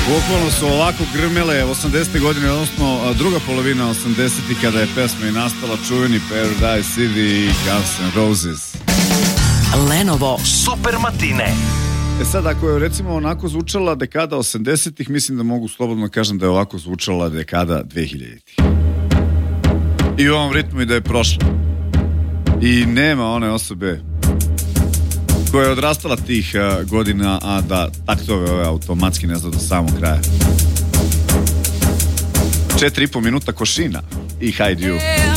Bukvalno su ovako grmele 80. godine, odnosno druga polovina 80. kada je pesma i nastala, čuveni Paradise City i Guns N' Roses. Lenovo Super Matine. Sad, ako je recimo onako zvučala dekada 80-ih, mislim da mogu slobodno kažem da je ovako zvučala dekada 2000-ih. I u ovom ritmu i da je prošla. I nema one osobe koja je odrastala tih godina, a da taktove ove automatski ne zna do samog kraja. 4,5 minuta Košina i Hide You.